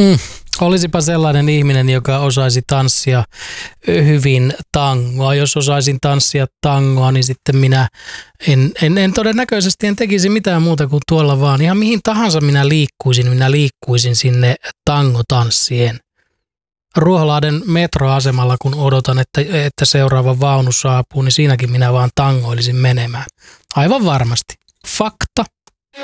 Olisipa sellainen ihminen, joka osaisi tanssia hyvin tangoa. Jos osaisin tanssia tangoa, niin sitten minä en todennäköisesti en tekisi mitään muuta kuin tuolla vaan. Ihan mihin tahansa minä liikkuisin sinne tangotanssien. Ruoholahden metroasemalla, kun odotan, että seuraava vaunu saapuu, niin siinäkin minä vaan tangoilisin menemään. Aivan varmasti. Fakta.